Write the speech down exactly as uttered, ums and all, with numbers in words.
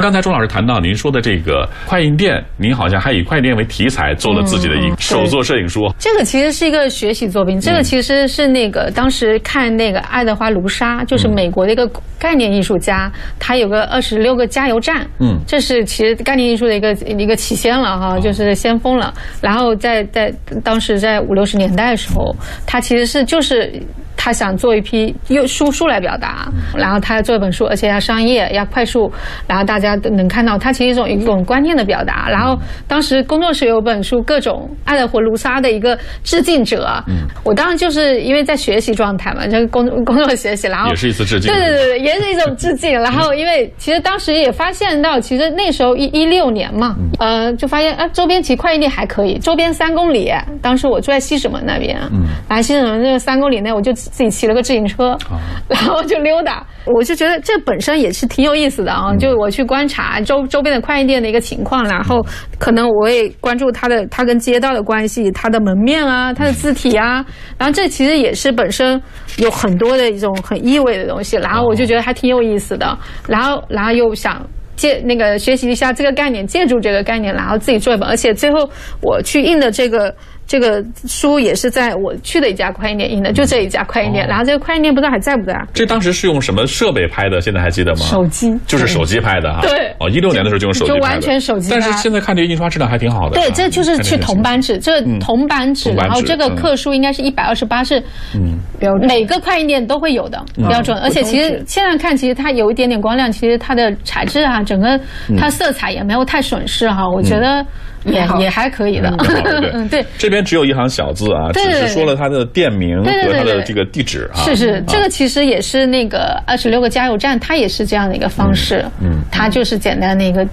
刚才钟老师谈到您说的这个快印店，您好像还以快印店为题材做了自己的一个手作摄影书。 这个其实是一个学习作品，这个其实是那个当时看那个爱德华卢沙，就是美国的一个概念艺术家，他有个二十六个加油站，嗯，这是其实概念艺术的一个一个起先了哈，就是先锋了。然后在在当时在五六十年代的时候，他其实是就是他想做一批用书书来表达，然后他要做一本书，而且要商业，要快速，然后大家都能看到，他其实一种一种观念的表达。然后当时工作室有本书，各种爱德华卢沙的一个致敬者，嗯，我当然就是因为在学习状态嘛，就是工工作学习，然后也是一次致敬， 对对对，也是一种致敬。然后因为其实当时也发现到，其实那时候一一六年嘛，呃，就发现啊，周边其实快印店还可以，周边三公里，当时我住在西直门那边，嗯，来西直门这三公里内，我就自己骑了个自行车，然后就溜达。我就觉得这本身也是挺有意思的啊，就我去观察周周边的快印店的一个情况，然后可能我也关注它的它跟街道的关系，它的门面啊，它的字体啊，然后这其实也是本身有很多的一种很意味的东西，然后我就觉得还挺有意思的，然后然后又想借那个学习一下这个概念，借助这个概念，然后自己做一本，而且最后我去印的这个。这个书也是在我去的一家快印店印的，就这一家快印店。哦、然后这个快印店不知道还在不在？ 这当时是用什么设备拍的？现在还记得吗？ 手机， 就是手机拍的哈。 对， 哦，一六年的时候就用手机拍的， 就完全手机拍。 但是现在看这个印刷质量还挺好的。 对，这就是去铜版纸，这铜版纸，然后这个克数应该是一百二十八，是嗯，每个快印店都会有的标准。而且其实现在看，其实它有一点点光亮，其实它的材质啊，整个它色彩也没有太损失哈，我觉得。也也还可以的， 嗯，对，这边只有一行小字啊，只是说了它的店名和它的这个地址啊。 是是，这个其实也是那个二十六个加油站，它也是这样的一个方式，嗯，它就是简单的一个